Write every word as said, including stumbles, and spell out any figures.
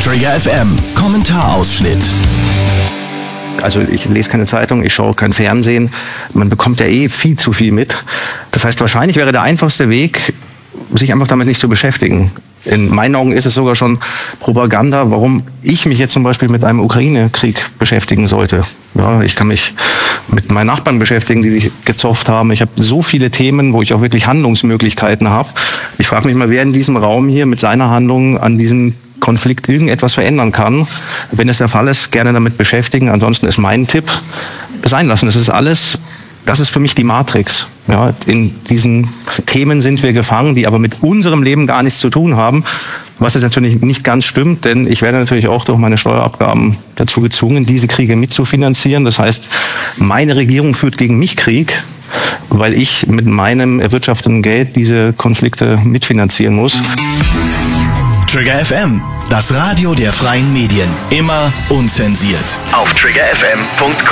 Trigger F M, Kommentarausschnitt. Also ich lese keine Zeitung, ich schaue kein Fernsehen. Man bekommt ja eh viel zu viel mit. Das heißt, wahrscheinlich wäre der einfachste Weg, sich einfach damit nicht zu beschäftigen. In meinen Augen ist es sogar schon Propaganda, warum ich mich jetzt zum Beispiel mit einem Ukraine-Krieg beschäftigen sollte. Ja, ich kann mich mit meinen Nachbarn beschäftigen, die sich gezofft haben. Ich habe so viele Themen, wo ich auch wirklich Handlungsmöglichkeiten habe. Ich frage mich mal, wer in diesem Raum hier mit seiner Handlung an diesem Konflikt irgendetwas verändern kann. Wenn es der Fall ist, gerne damit beschäftigen. Ansonsten ist mein Tipp, sein lassen. Das ist alles, das ist für mich die Matrix. Ja, in diesen Themen sind wir gefangen, die aber mit unserem Leben gar nichts zu tun haben. Was jetzt natürlich nicht ganz stimmt, denn ich werde natürlich auch durch meine Steuerabgaben dazu gezwungen, diese Kriege mitzufinanzieren. Das heißt, meine Regierung führt gegen mich Krieg, weil ich mit meinem erwirtschafteten Geld diese Konflikte mitfinanzieren muss. Trigger F M, das Radio der freien Medien. Immer unzensiert. Auf trigger f m punkt com